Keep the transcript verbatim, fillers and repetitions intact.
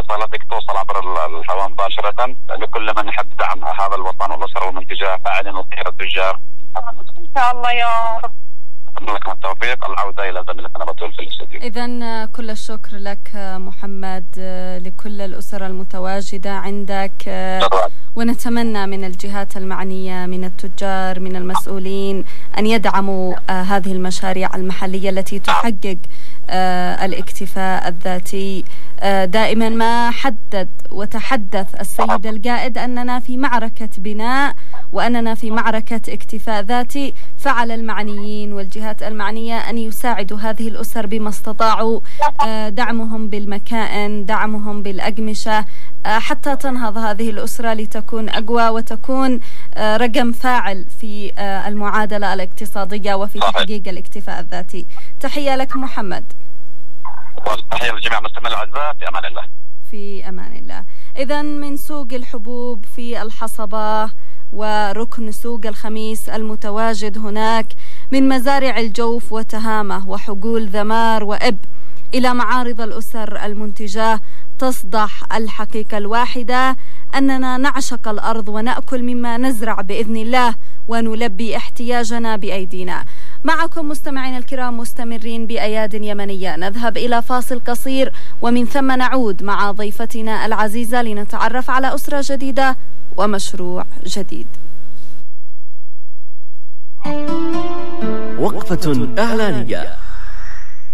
رسالتك توصل عبر الهواء مباشرة لكل من يحب دعم هذا الوطن والأسر والمنتجة فاعلين وغير التجار. إن شاء الله يا رب. لكم التوفيق. العودة إلى زميلتنا بتول في الاستديو. إذن كل الشكر لك محمد، لكل الأسر المتواجدة عندك، ونتمنى من الجهات المعنية من التجار من المسؤولين أن يدعموا هذه المشاريع المحلية التي تحقق الاكتفاء الذاتي. دائما ما حدد وتحدث السيد القائد أننا في معركة بناء وأننا في معركة اكتفاء ذاتي. فعلى المعنيين والجهات المعنية أن يساعدوا هذه الأسر بما استطاعوا، دعمهم بالمكائن، دعمهم بالأقمشة، حتى تنهض هذه الأسرة لتكون أقوى وتكون رقم فاعل في المعادلة الاقتصادية وفي تحقيق الاكتفاء الذاتي. تحية لك محمد. والتحية للجميع مستمعينا الأعزاء، في أمان الله. في أمان الله. إذن من سوق الحبوب في الحصبة وركن سوق الخميس المتواجد هناك، من مزارع الجوف وتهامة وحقول ذمار وإب إلى معارض الأسر المنتجة، تصدح الحقيقة الواحدة أننا نعشق الأرض ونأكل مما نزرع بإذن الله ونلبي احتياجنا بأيدينا. معكم مستمعين الكرام مستمرين بأياد يمنية. نذهب إلى فاصل قصير ومن ثم نعود مع ضيفتنا العزيزة لنتعرف على أسرة جديدة ومشروع جديد. وقفة إعلانية.